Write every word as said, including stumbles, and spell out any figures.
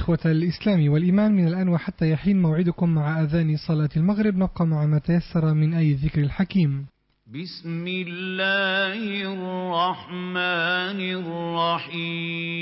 إخوة الإسلام والإيمان، من الآن وحتى يحين موعدكم مع أذان صلاة المغرب، نبقى مع ما تيسر من أي ذكر الحكيم. بسم الله الرحمن الرحيم.